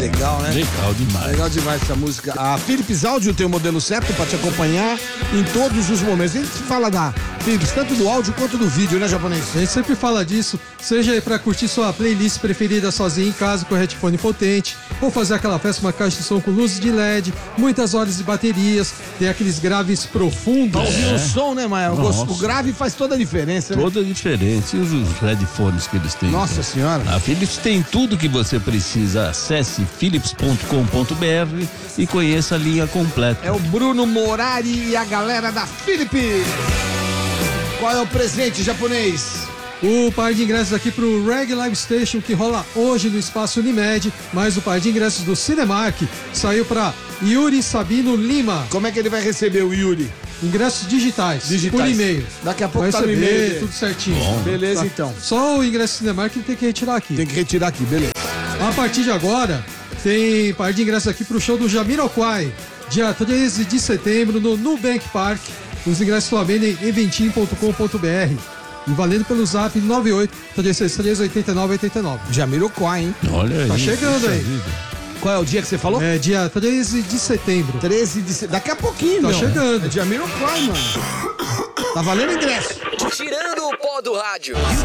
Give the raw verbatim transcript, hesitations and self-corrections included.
legal, né? Legal demais. Legal demais essa música. A Philips Áudio tem o modelo certo para te acompanhar em todos os momentos. A gente fala da Philips, tanto do áudio quanto do vídeo, né, japonês? A gente sempre fala disso, seja para curtir sua playlist preferida sozinho em casa com headphone potente, ou fazer aquela festa, uma caixa de som com luzes de L E D, muitas horas de baterias, tem aqueles graves profundos. Pra ouvir É. o som, né, Maia? O, Nossa. o grave faz toda a diferença, né? Toda a diferença. E os os headphones que eles têm. Nossa então. senhora. A Philips tem tudo que você precisa. Acesse philips ponto com ponto b r e conheça a linha completa. É o Bruno Morari e a galera da Philips. Qual é o presente, japonês? O par de ingressos aqui pro Reg Live Station, que rola hoje no Espaço Unimed, mas o par de ingressos do Cinemark saiu para Yuri Sabino Lima. Como é que ele vai receber o Yuri? Ingressos digitais, Digitais. por e-mail. Daqui a pouco vai tá no receber, e-mail dele. tudo certinho. Bom. Beleza, Tá. então. Só o ingresso do Cinemark ele tem que retirar aqui. Tem que retirar aqui, beleza. A partir de agora, tem par de ingressos aqui pro show do Jamiroquai, dia treze de setembro, no Nubank Park. Os ingressos só vendem em eventim ponto com ponto b r e valendo pelo zap nove oito três seis três oito nove oito nove. Jamiroquai, hein? Olha aí. Tá chegando puxa aí. vida. Qual é o dia que você falou? É dia treze de setembro. treze de setembro. Daqui a pouquinho, Tá meu. chegando. É Jamiroquai, mano. Tá valendo ingresso. Tirando o pó do rádio.